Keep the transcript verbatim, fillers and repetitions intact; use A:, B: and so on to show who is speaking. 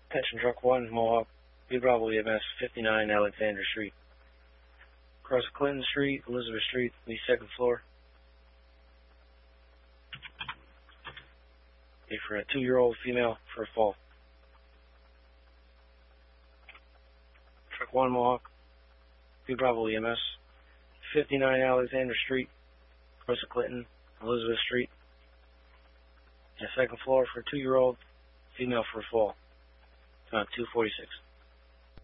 A: Attention Truck one, Mohawk, B Bravo E M S, fifty-nine Alexander Street. Across Clinton Street, Elizabeth Street, the second floor. Be for a two-year-old female for a fall. Truck one, Mohawk, B Bravo E M S, fifty-nine Alexander Street, across Clinton, Elizabeth Street. The second floor for a two-year-old female for a fall. Uh, two forty-six.